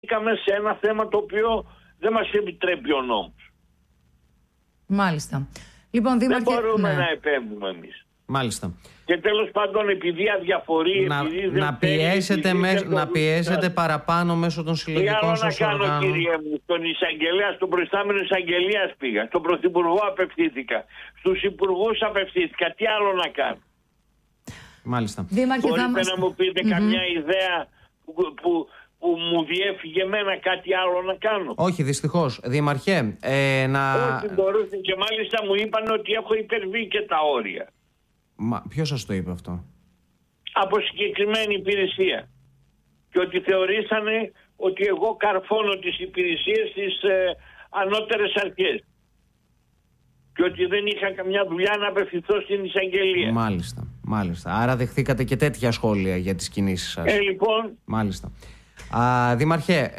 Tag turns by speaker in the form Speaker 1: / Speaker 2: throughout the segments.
Speaker 1: σε ένα θέμα το οποίο δεν μας επιτρέπει ο νόμος.
Speaker 2: Μάλιστα. Λοιπόν, Δήμαρχε,
Speaker 1: δεν μπορούμε να επέμβουμε εμείς.
Speaker 3: Μάλιστα.
Speaker 1: Και τέλος πάντων, επειδή αδιαφορεί,
Speaker 3: να πιέσετε παραπάνω μέσω των συλλογικών σας οργάνων.
Speaker 1: Τι άλλο να κάνω, κύριε μου? Στον εισαγγελέα, στον προϊστάμενο εισαγγελίας πήγα, στον πρωθυπουργό απευθύνθηκα, στους υπουργούς απευθύνθηκα. Τι άλλο να κάνω?
Speaker 3: Μάλιστα.
Speaker 1: Δήμαρχε, μπορείτε να μου πείτε καμιά ιδέα που μου διέφυγε εμένα, κάτι άλλο να κάνω?
Speaker 3: Όχι, δυστυχώς. Δήμαρχε,
Speaker 1: όχι, μπορούσε, και μάλιστα μου είπαν ότι έχω υπερβεί και τα όρια.
Speaker 3: Ποιος σας το είπε αυτό?
Speaker 1: Από συγκεκριμένη υπηρεσία. Και ότι θεωρήσανε ότι εγώ καρφώνω τις υπηρεσίες στις ανώτερες αρχές. Και ότι δεν είχα καμιά δουλειά να απευθυνθώ στην εισαγγελία.
Speaker 3: Μάλιστα. Άρα δεχθήκατε και τέτοια σχόλια για τις κινήσεις σας.
Speaker 1: Λοιπόν.
Speaker 3: Μάλιστα. Δήμαρχε,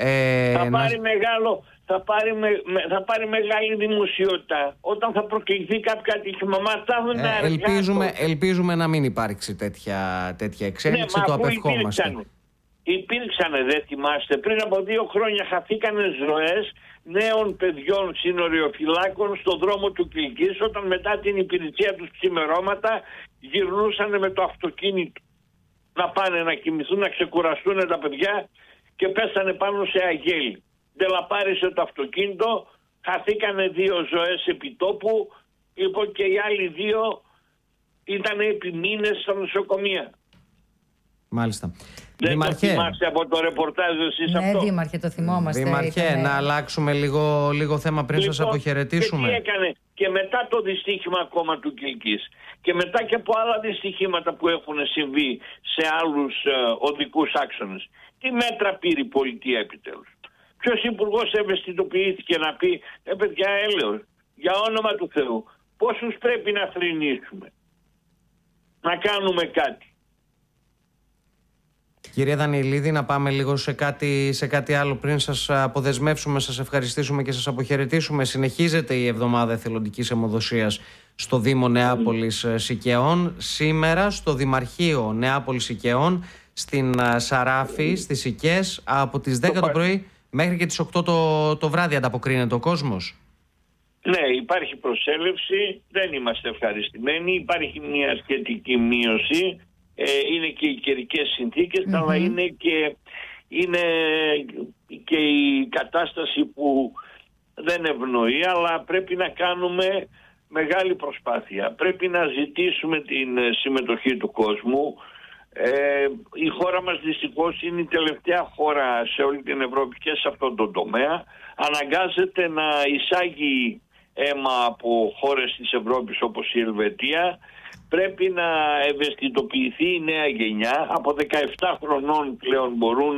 Speaker 1: θα πάρει μεγάλη δημοσιότητα όταν θα προκληθεί κάποιο ατύχημα.
Speaker 3: Ελπίζουμε να μην υπάρξει τέτοια εξέλιξη.
Speaker 1: Ναι,
Speaker 3: το απευχόμαστε.
Speaker 1: Υπήρξανε, δεν θυμάστε, πριν από 2 χρόνια χαθήκανε ζωές νέων παιδιών συνοριοφυλάκων στον δρόμο του Κιλκής, όταν μετά την υπηρεσία τους ξημερώματα γυρνούσαν με το αυτοκίνητο να πάνε να κοιμηθούν, να ξεκουραστούν τα παιδιά και πέσανε πάνω σε αγέλη. Ντελαπάρισε το αυτοκίνητο, χαθήκανε 2 ζωές επί τόπου, λοιπόν, και οι άλλοι 2 ήταν επί μήνες στα νοσοκομεία.
Speaker 3: Μάλιστα.
Speaker 1: Δεν
Speaker 3: Δήμαρχε,
Speaker 1: το θυμάστε από το ρεπορτάζ εσείς αυτό?
Speaker 2: Ναι, Δήμαρχε, το θυμόμαστε.
Speaker 3: Δήμαρχε, να αλλάξουμε λίγο θέμα πριν σας αποχαιρετήσουμε.
Speaker 1: Και τι έκανε? Και μετά το δυστύχημα ακόμα του Κιλκής και μετά και από άλλα δυστυχήματα που έχουν συμβεί σε άλλους οδικούς άξονες, τι μέτρα πήρε η πολιτεία επιτέλους? Ποιος υπουργός ευαισθητοποιήθηκε να πει παιδιά, έλεος, για όνομα του Θεού, πόσους πρέπει να θρηνήσουμε, να κάνουμε κάτι?
Speaker 3: Κύριε Δανιηλίδη, να πάμε λίγο σε κάτι άλλο πριν σας αποδεσμεύσουμε, σας ευχαριστήσουμε και σας αποχαιρετήσουμε. Συνεχίζεται η εβδομάδα εθελοντικής αιμοδοσίας στο Δήμο Νεάπολης Σικαιών. Σήμερα στο Δημαρχείο Νεάπολης Σικαιών, στην Σαράφη, στις Σικές, από τις 10 το πρωί μέχρι και τις 8 το βράδυ ανταποκρίνεται ο κόσμος.
Speaker 1: Ναι, υπάρχει προσέλευση, δεν είμαστε ευχαριστημένοι, υπάρχει μια σχετική μείωση. Είναι και οι καιρικές συνθήκες, αλλά είναι και η κατάσταση που δεν ευνοεί, αλλά πρέπει να κάνουμε μεγάλη προσπάθεια. Πρέπει να ζητήσουμε την συμμετοχή του κόσμου. Η χώρα μας δυστυχώς είναι η τελευταία χώρα σε όλη την Ευρώπη και σε αυτόν τον τομέα. Αναγκάζεται να εισάγει αίμα από χώρες της Ευρώπης όπως η Ελβετία. Πρέπει να ευαισθητοποιηθεί η νέα γενιά. Από 17 χρονών πλέον μπορούν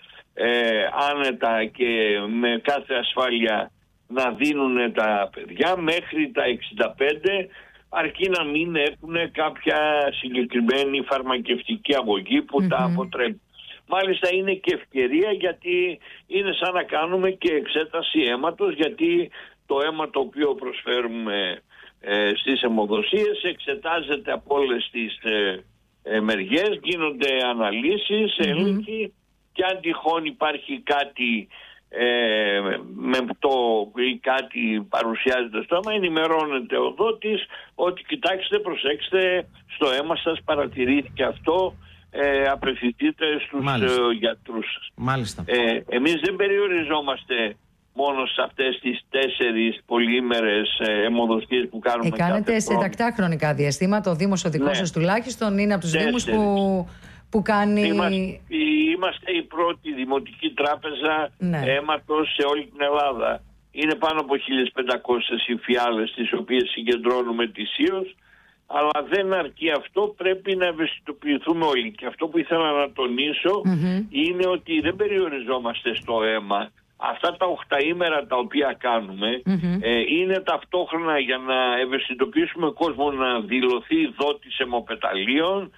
Speaker 1: άνετα και με κάθε ασφάλεια να δίνουν τα παιδιά, μέχρι τα 65, αρκεί να μην έχουν κάποια συγκεκριμένη φαρμακευτική αγωγή που τα αποτρέπει. Μάλιστα είναι και ευκαιρία, γιατί είναι σαν να κάνουμε και εξέταση αίματος, γιατί το αίμα το οποίο προσφέρουμε στις αιμοδοσίες εξετάζεται από όλες τις μεριές, γίνονται αναλύσεις, έλεγχοι, και αν τυχόν υπάρχει κάτι μεμπτό ή κάτι παρουσιάζεται στο αίμα, ενημερώνεται ο δότης ότι κοιτάξτε, προσέξτε, στο αίμα σας παρατηρήθηκε αυτό, απευθυνθείτε στους γιατρούς σας.
Speaker 3: Μάλιστα.
Speaker 1: Εμείς δεν περιοριζόμαστε μόνο σε αυτές τις 4 πολυήμερες αιμοδοσίες που κάνουμε.
Speaker 2: Κάνετε σε τακτά χρονικά διαστήματα. Ο Δήμος ο δικός σας τουλάχιστον είναι από τους Δήμους που κάνει...
Speaker 1: Είμαστε η πρώτη δημοτική τράπεζα αίματος σε όλη την Ελλάδα. Είναι πάνω από 1.500 οι φιάλες τις οποίες συγκεντρώνουμε ετησίως, αλλά δεν αρκεί αυτό, πρέπει να ευαισθητοποιηθούμε όλοι. Και αυτό που ήθελα να τονίσω είναι ότι δεν περιοριζόμαστε στο αίμα. Αυτά τα 8ήμερα τα οποία κάνουμε είναι ταυτόχρονα για να ευαισθητοποιήσουμε κόσμο να δηλωθεί δότης αιμοπεταλίων,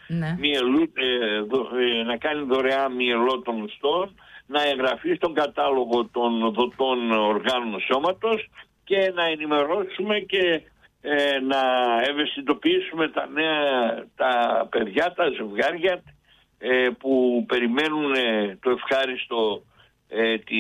Speaker 1: να κάνει δωρεάν μυελό των οστών, να εγγραφεί στον κατάλογο των δοτών οργάνων σώματος και να ενημερώσουμε και να ευαισθητοποιήσουμε τα παιδιά, τα ζευγάρια που περιμένουν το ευχάριστο τη